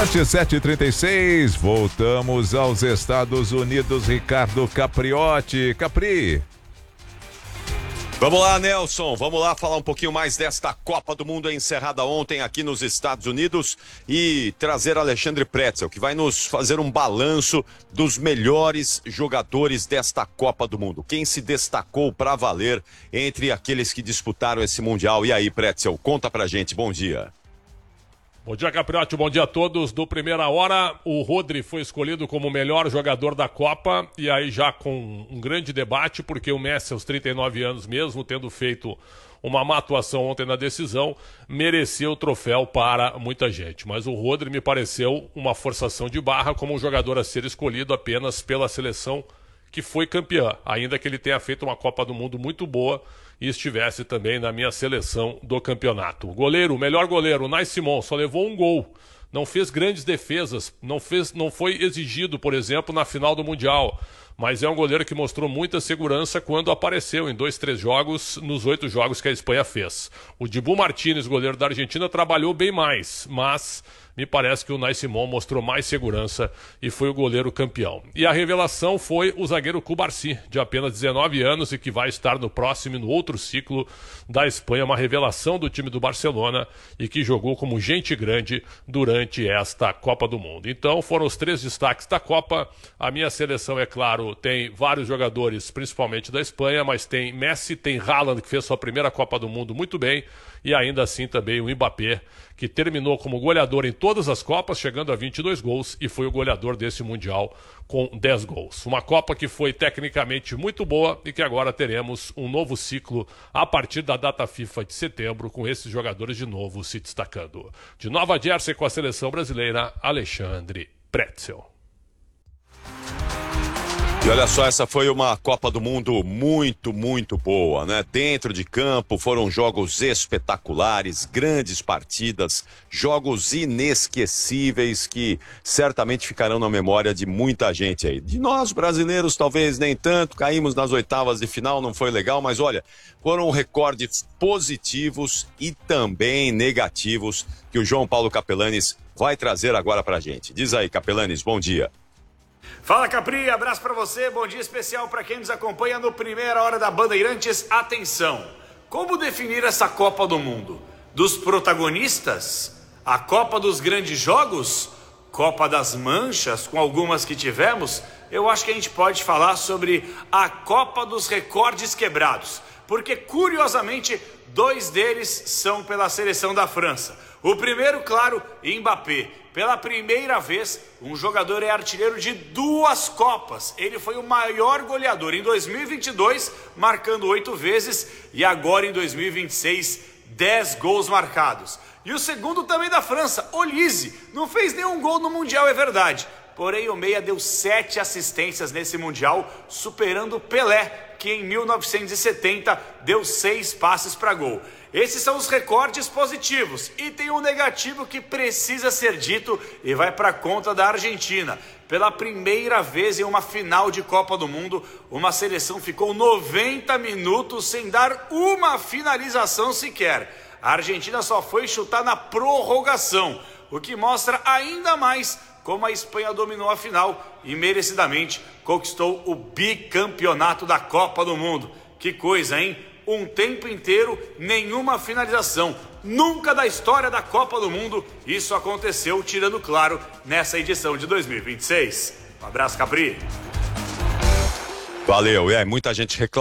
7h36, voltamos aos Estados Unidos. Ricardo Capriotti. Capri. Vamos lá, Nelson, vamos lá falar um pouquinho mais desta Copa do Mundo encerrada ontem aqui nos Estados Unidos e trazer Alexandre Pretzel, que vai nos fazer um balanço dos melhores jogadores desta Copa do Mundo. Quem se destacou para valer entre aqueles que disputaram esse Mundial. E aí, Pretzel, conta pra gente, bom dia. Bom dia, Capriotti, bom dia a todos. Do Primeira Hora, o Rodri foi escolhido como o melhor jogador da Copa, e aí já com um grande debate, porque o Messi, aos 39 anos mesmo, tendo feito uma má atuação ontem na decisão, mereceu o troféu para muita gente. Mas o Rodri me pareceu uma forçação de barra como um jogador a ser escolhido apenas pela seleção que foi campeã, ainda que ele tenha feito uma Copa do Mundo muito boa e estivesse também na minha seleção do campeonato. O melhor goleiro, o Unai Simon, só levou um gol, não fez grandes defesas, não foi exigido, por exemplo, na final do Mundial, mas é um goleiro que mostrou muita segurança quando apareceu em 2, 3 jogos, nos 8 jogos que a Espanha fez. O Dibu Martínez, goleiro da Argentina, trabalhou bem mais, mas me parece que o Unai Simon mostrou mais segurança e foi o goleiro campeão. E a revelação foi o zagueiro Cubarsí, de apenas 19 anos e que vai estar no próximo e no outro ciclo da Espanha, uma revelação do time do Barcelona e que jogou como gente grande durante esta Copa do Mundo. Então foram os 3 destaques da Copa. A minha seleção, é claro, tem vários jogadores, principalmente da Espanha, mas tem Messi, tem Haaland, que fez sua primeira Copa do Mundo muito bem, e ainda assim também o Mbappé, que terminou como goleador em todas as Copas, chegando a 22 gols, e foi o goleador desse Mundial com 10 gols. Uma Copa que foi tecnicamente muito boa e que agora teremos um novo ciclo a partir da data FIFA de setembro, com esses jogadores de novo se destacando. De Nova Jersey, com a seleção brasileira, Alexandre Pretzel. E olha só, essa foi uma Copa do Mundo muito, muito boa, né? Dentro de campo foram jogos espetaculares, grandes partidas, jogos inesquecíveis que certamente ficarão na memória de muita gente aí. De nós, brasileiros, talvez nem tanto, caímos nas oitavas de final, não foi legal, mas olha, foram recordes positivos e também negativos que o João Paulo Capelanes vai trazer agora pra gente. Diz aí, Capelanes, bom dia. Fala, Capri, abraço para você, bom dia especial para quem nos acompanha no Primeira Hora da Bandeirantes. Atenção, como definir essa Copa do Mundo? Dos protagonistas? A Copa dos grandes jogos? Copa das manchas, com algumas que tivemos? Eu acho que a gente pode falar sobre a Copa dos recordes quebrados, porque curiosamente 2 deles são pela seleção da França. O primeiro, claro, Mbappé. Pela primeira vez, um jogador é artilheiro de 2 Copas. Ele foi o maior goleador em 2022, marcando 8 vezes, e agora em 2026, 10 gols marcados. E o segundo também da França, Olise. Não fez nenhum gol no Mundial, é verdade. Porém, o meia deu 7 assistências nesse Mundial, superando Pelé, que em 1970 deu 6 passes para gol. Esses são os recordes positivos. E tem um negativo que precisa ser dito e vai para a conta da Argentina. Pela primeira vez em uma final de Copa do Mundo, uma seleção ficou 90 minutos sem dar uma finalização sequer. A Argentina só foi chutar na prorrogação, o que mostra ainda mais como a Espanha dominou a final e merecidamente conquistou o bicampeonato da Copa do Mundo. Que coisa, hein? Um tempo inteiro, nenhuma finalização. Nunca da história da Copa do Mundo isso aconteceu, tirando claro nessa edição de 2026. Um abraço, Capri. Valeu, muita gente reclama.